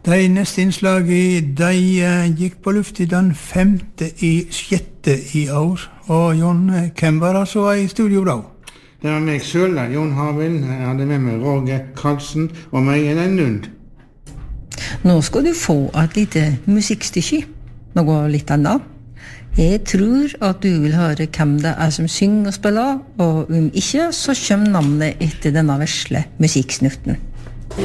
De neste innslaget, de gikk på luft I den 5.6. I år. Og Jon, hvem var det som var I studio da? Det var meg selv, Jon Harvind. Jeg hadde med meg Roger Karlsen og meg Ellen Lund. Nå skal du få et lite musikkstykke, noe litt annet. Jeg tror at du vil høre hvem det som synger og spiller, og om ikke, så kommer navnet etter denne vesle musikksnutten.